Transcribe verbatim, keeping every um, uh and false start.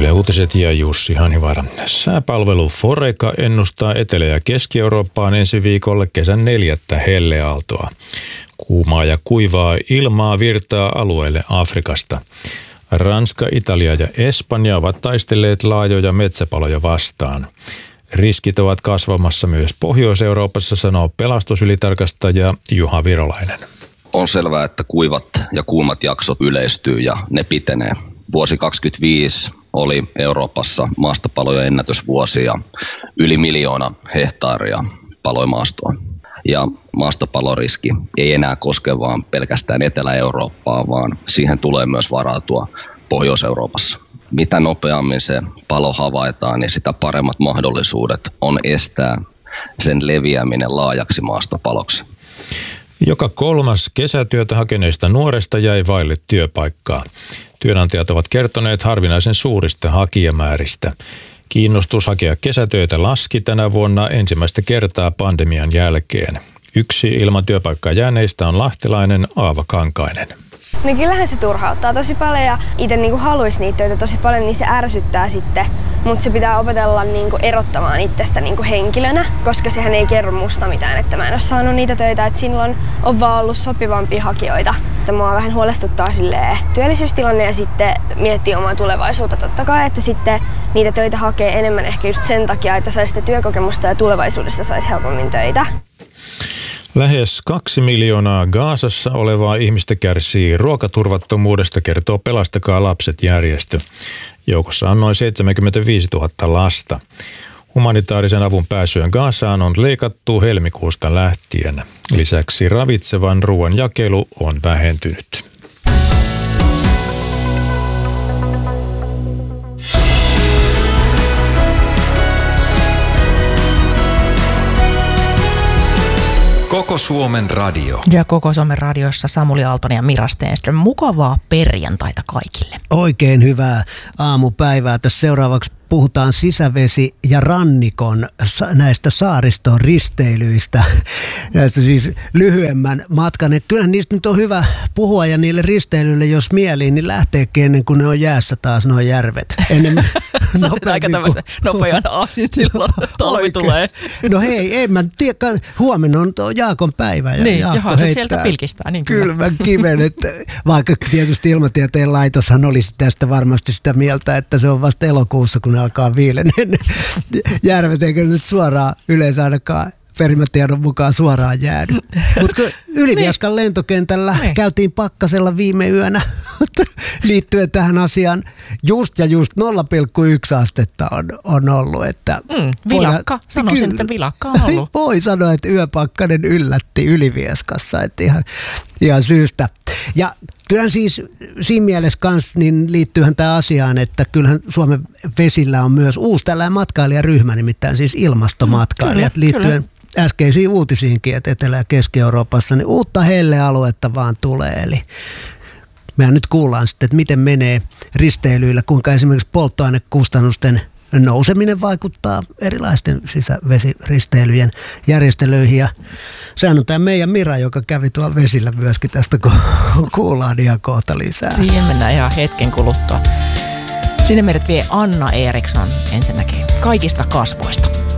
Yle Uutiset ja Jussi Hanivaara. Sääpalvelu Foreca ennustaa Etelä- ja Keski-Eurooppaan ensi viikolle kesän neljättä helleaaltoa. Kuumaa ja kuivaa ilmaa virtaa alueelle Afrikasta. Ranska, Italia ja Espanja ovat taistelleet laajoja metsäpaloja vastaan. Riskit ovat kasvamassa myös Pohjois-Euroopassa, sanoo pelastusylitarkastaja Juha Virolainen. On selvää, että kuivat ja kuumat jaksot yleistyy ja ne pitenee. Vuosi kaksikymmentäviisi oli Euroopassa maastopalojen ennätysvuosi ja yli miljoona hehtaaria paloi maastoa. Ja maastopaloriski ei enää koske vaan pelkästään Etelä-Eurooppaa, vaan siihen tulee myös varautua Pohjois-Euroopassa. Mitä nopeammin se palo havaitaan, niin sitä paremmat mahdollisuudet on estää sen leviäminen laajaksi maastopaloksi. Joka kolmas kesätyötä hakeneista nuoresta jäi vaille työpaikkaa. Työnantajat ovat kertoneet harvinaisen suurista hakijamääristä. Kiinnostus hakea kesätöitä laski tänä vuonna ensimmäistä kertaa pandemian jälkeen. Yksi ilman työpaikkaa jääneistä on lahtelainen Aava Kankainen. No kyllähän se turhauttaa tosi paljon ja itse niinku haluaisi niitä töitä tosi paljon, niin se ärsyttää sitten. Mutta se pitää opetella niinku erottamaan itsestä niinku henkilönä, koska sehän ei kerro musta mitään, että mä en ole saanut niitä töitä, että silloin on vaan ollut sopivampia hakijoita. Että mua vähän huolestuttaa silleen työllisyystilanne ja sitten miettii omaa tulevaisuutta totta kai, että sitten niitä töitä hakee enemmän ehkä just sen takia, että saisi sitä työkokemusta ja tulevaisuudessa saisi helpommin töitä. Lähes kaksi miljoonaa Gazassa olevaa ihmistä kärsii ruokaturvattomuudesta, kertoo Pelastakaa lapset -järjestö. Joukossa on noin seitsemänkymmentäviisituhatta lasta. Humanitaarisen avun pääsyä Gazaan on leikattu helmikuusta lähtien. Lisäksi ravitsevan ruoan jakelu on vähentynyt. Koko Suomen radio. Ja Koko Suomen radiossa Samuli Aaltonen ja Mira Stenström. Mukavaa perjantaita kaikille. Oikein hyvää aamupäivää. Tässä seuraavaksi puhutaan sisävesi- ja rannikon näistä saariston risteilyistä, näistä siis lyhyemmän matkan. Et kyllähän niistä nyt on hyvä puhua ja niille risteilyille, jos mieliin, niin lähteekin ennen kuin ne on jäässä taas nuo järvet. Ennen aika tämmöistä nopean aasin silloin talvi tulee. No hei, en mä tiedä, huomenna on Jaakon päivä. Ja niin, Jaakko johon se heittää sieltä pilkistää. Niin kylmän kiven, että vaikka tietysti Ilmatieteen laitoshan olisi tästä varmasti sitä mieltä, että se on vasta elokuussa, kun ne alkaa viilenen järvet, eikä nyt suoraan yleensä ainakaan perimätiedon mukaan suoraan jäädy. Mutta Ylivieskan niin. lentokentällä niin. käytiin pakkasella viime yönä liittyen tähän asiaan. Just ja just nolla pilkku yksi astetta on, on ollut. Että mm, vilakka, sanoisin, että vilakka on ollut. Voi sanoa, että yöpakkanen yllätti Ylivieskassa, että ihan, ihan syystä. Ja kyllähän siis siinä mielessä kans, niin liittyyhän tämä asiaan, että kyllähän Suomen vesillä on myös uusi tällainen matkailijaryhmä, nimittäin siis ilmastomatkailijat, kyllä, liittyen kyllä. äskeisiin uutisiinkin, että Etelä- ja Keski-Euroopassa niin uutta hellealuetta vaan tulee. Eli mehän nyt kuullaan sitten, että miten menee risteilyillä, kuinka esimerkiksi polttoainekustannusten nouseminen vaikuttaa erilaisten sisävesiristeilyjen järjestelyihin. Ja sehän on tämä meidän Mira, joka kävi tuolla vesillä myöskin, tästä kun kuullaan ihan kohta lisää. Siihen mennään ihan hetken kuluttua. Sinne meidät vie Anna Eriksson ensinnäkin kaikista kasvoista.